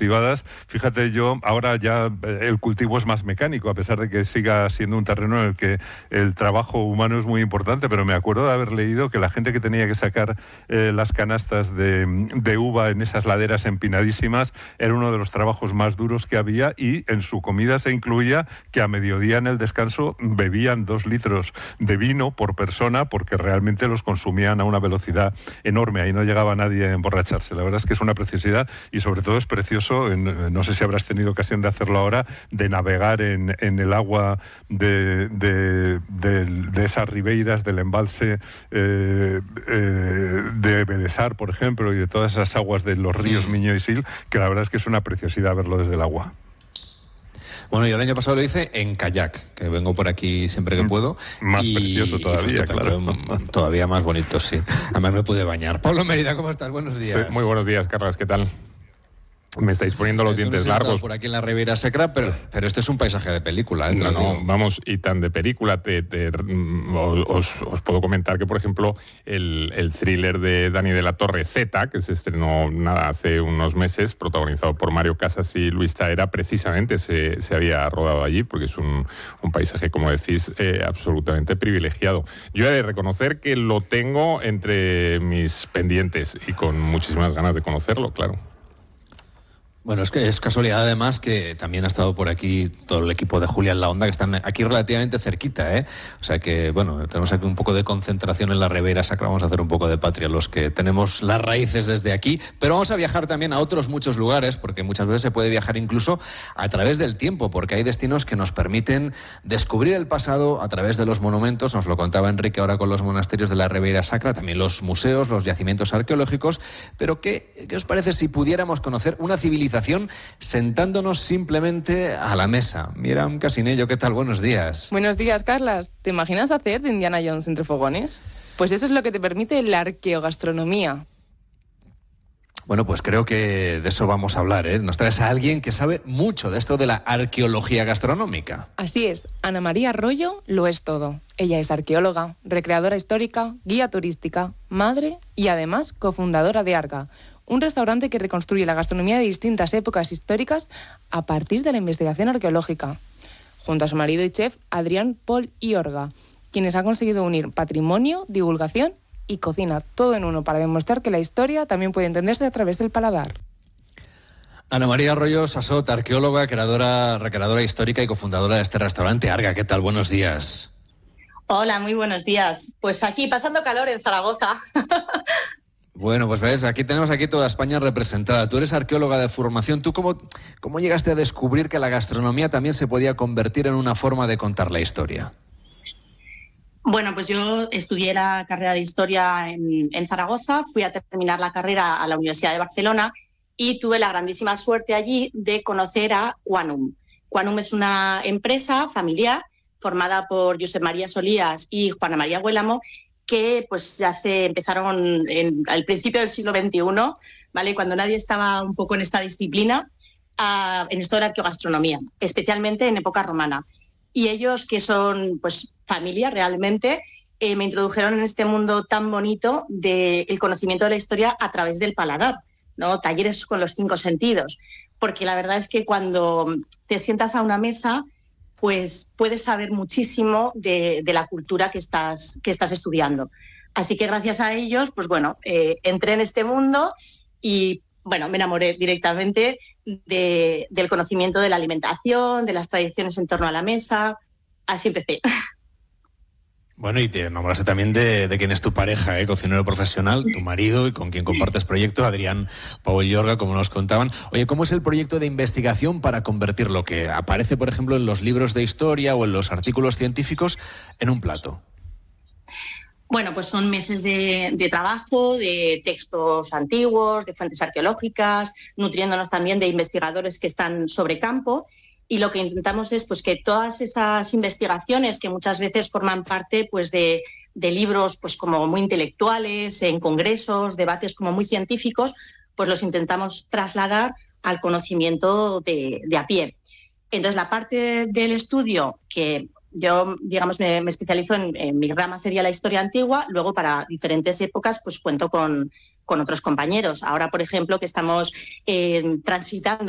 cultivadas. Fíjate, yo ahora ya el cultivo es más mecánico, a pesar de que siga siendo un terreno en el que el trabajo humano es muy importante, pero me acuerdo de haber leído que la gente que tenía que sacar las canastas de uva en esas laderas empinadísimas era uno de los trabajos más duros que había, y en su comida se incluía que a mediodía en el descanso bebían 2 litros de vino por persona, porque realmente los consumían a una velocidad enorme. Ahí no llegaba nadie a emborracharse. La verdad es que es una preciosidad, y sobre todo es precioso, no sé si habrás tenido ocasión de hacerlo ahora, de navegar en el agua de esas ribeiras del embalse de Belesar, por ejemplo, y de todas esas aguas de los ríos Miño y Sil, que la verdad es que es una preciosidad verlo desde el agua. Bueno, yo el año pasado lo hice en kayak, que vengo por aquí siempre que puedo. Más precioso todavía, claro. Todavía más bonito, sí. Además me pude bañar. Pablo Mérida, ¿cómo estás? Buenos días. Sí, muy buenos días, Carlas, ¿qué tal? Me estáis poniendo los dientes largos. Por aquí en la Ribeira Sacra, pero este es un paisaje de película. No, vamos, y tan de película. Os puedo comentar que, por ejemplo, el thriller de Dani de la Torre, Z, que se estrenó hace unos meses, protagonizado por Mario Casas y Luis Taera, precisamente se había rodado allí, porque es un paisaje, como decís, absolutamente privilegiado. Yo he de reconocer que lo tengo entre mis pendientes y con muchísimas ganas de conocerlo, claro. Bueno, es que es casualidad además que también ha estado por aquí todo el equipo de Julia en la Onda, que están aquí relativamente cerquita, ¿eh? O sea que, bueno, tenemos aquí un poco de concentración en la Ribeira Sacra, vamos a hacer un poco de patria los que tenemos las raíces desde aquí, pero vamos a viajar también a otros muchos lugares, porque muchas veces se puede viajar incluso a través del tiempo, porque hay destinos que nos permiten descubrir el pasado a través de los monumentos, nos lo contaba Enrique ahora con los monasterios de la Ribeira Sacra, también los museos, los yacimientos arqueológicos, pero ¿qué os parece si pudiéramos conocer una civilización sentándonos simplemente a la mesa? Miriam Casinello, ¿qué tal? Buenos días. Buenos días, Carlas. ¿Te imaginas hacer de Indiana Jones entre fogones? Pues eso es lo que te permite la arqueogastronomía. Bueno, pues creo que de eso vamos a hablar, ¿eh? Nos traes a alguien que sabe mucho de esto de la arqueología gastronómica. Así es, Ana María Arroyo lo es todo. Ella es arqueóloga, recreadora histórica, guía turística, madre y además cofundadora de Arga, un restaurante que reconstruye la gastronomía de distintas épocas históricas a partir de la investigación arqueológica, junto a su marido y chef Adrián Pol Iorga, quienes han conseguido unir patrimonio, divulgación y cocina, todo en uno, para demostrar que la historia también puede entenderse a través del paladar. Ana María Arroyo Sassot, arqueóloga, recreadora histórica y cofundadora de este restaurante Arga. ¿Qué tal? Buenos días. Hola, muy buenos días. Pues aquí pasando calor en Zaragoza. Bueno, pues ves, aquí tenemos toda España representada. Tú eres arqueóloga de formación. ¿Tú cómo llegaste a descubrir que la gastronomía también se podía convertir en una forma de contar la historia? Bueno, pues yo estudié la carrera de Historia en Zaragoza, fui a terminar la carrera a la Universidad de Barcelona y tuve la grandísima suerte allí de conocer a Quanum. Quanum es una empresa familiar formada por Josep María Solías y Juana María Huélamo, que pues empezaron al principio del siglo XXI, ¿vale? Cuando nadie estaba un poco en esta disciplina, en esto de la arqueogastronomía, especialmente en época romana. Y ellos, que son pues familia realmente, me introdujeron en este mundo tan bonito del conocimiento de la historia a través del paladar, ¿no? Talleres con los 5 sentidos, porque la verdad es que cuando te sientas a una mesa, pues puedes saber muchísimo de la cultura que estás estudiando. Así que gracias a ellos, pues bueno, entré en este mundo y bueno, me enamoré directamente del conocimiento de la alimentación, de las tradiciones en torno a la mesa. Así empecé. Bueno, y te nombraste también de quién es tu pareja, cocinero profesional, tu marido, y con quien compartes proyecto, Adrián Pol Iorga, como nos contaban. Oye, ¿cómo es el proyecto de investigación para convertir lo que aparece, por ejemplo, en los libros de historia o en los artículos científicos en un plato? Bueno, pues son meses de trabajo, de textos antiguos, de fuentes arqueológicas, nutriéndonos también de investigadores que están sobre campo. Y lo que intentamos es pues, que todas esas investigaciones, que muchas veces forman parte pues, de libros pues, como muy intelectuales, en congresos, debates como muy científicos, pues los intentamos trasladar al conocimiento de a pie. Entonces, la parte del estudio que yo, digamos, me especializo en mi rama sería la historia antigua, luego para diferentes épocas pues cuento con otros compañeros. Ahora, por ejemplo, que estamos transitando